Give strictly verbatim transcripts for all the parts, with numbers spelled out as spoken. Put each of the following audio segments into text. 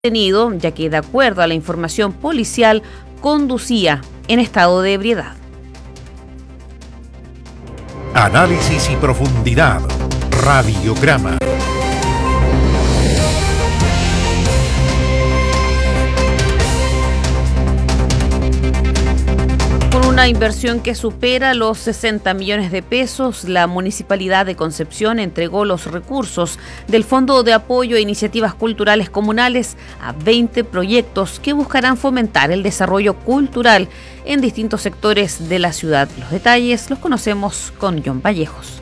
detenido, ya que de acuerdo a la información policial conducía en estado de ebriedad. Análisis y profundidad. Radiograma. Con una inversión que supera los sesenta millones de pesos, la Municipalidad de Concepción entregó los recursos del Fondo de Apoyo a Iniciativas Culturales Comunales a veinte proyectos que buscarán fomentar el desarrollo cultural en distintos sectores de la ciudad. Los detalles los conocemos con John Vallejos.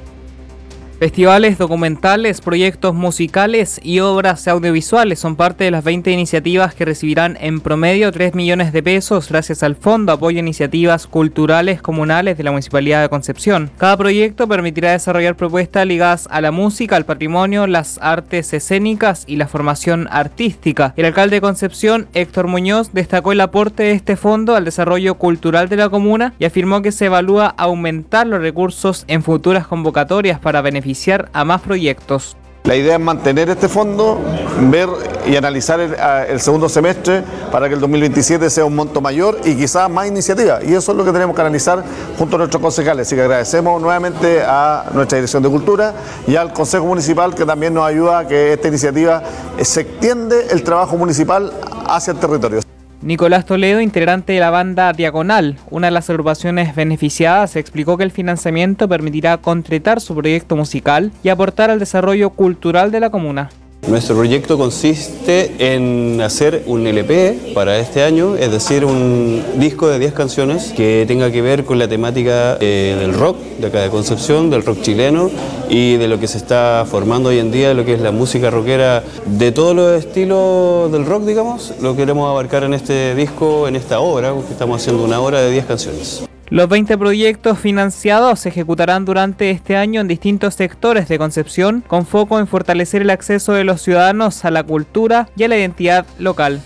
Festivales documentales, proyectos musicales y obras audiovisuales son parte de las veinte iniciativas que recibirán en promedio tres millones de pesos gracias al Fondo Apoyo a Iniciativas Culturales Comunales de la Municipalidad de Concepción. Cada proyecto permitirá desarrollar propuestas ligadas a la música, al patrimonio, las artes escénicas y la formación artística. El alcalde de Concepción, Héctor Muñoz, destacó el aporte de este fondo al desarrollo cultural de la comuna y afirmó que se evalúa aumentar los recursos en futuras convocatorias para beneficiar a más proyectos. La idea es mantener este fondo, ver y analizar el, el segundo semestre para que el dos mil veintisiete sea un monto mayor y quizás más iniciativas. Y eso es lo que tenemos que analizar junto a nuestros concejales. Así que agradecemos nuevamente a nuestra Dirección de Cultura y al Consejo Municipal, que también nos ayuda a que esta iniciativa se extiende el trabajo municipal hacia el territorio. Nicolás Toledo, integrante de la banda Diagonal, una de las agrupaciones beneficiadas, explicó que el financiamiento permitirá concretar su proyecto musical y aportar al desarrollo cultural de la comuna. Nuestro proyecto consiste en hacer un L P para este año, es decir, un disco de diez canciones que tenga que ver con la temática eh, del rock de acá de Concepción, del rock chileno y de lo que se está formando hoy en día, lo que es la música rockera de todos los estilos del rock, digamos. Lo queremos abarcar en este disco, en esta obra, porque estamos haciendo una obra de diez canciones. Los veinte proyectos financiados se ejecutarán durante este año en distintos sectores de Concepción, con foco en fortalecer el acceso de los ciudadanos a la cultura y a la identidad local.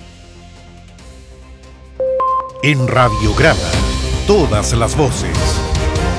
En Radiograma, todas las voces.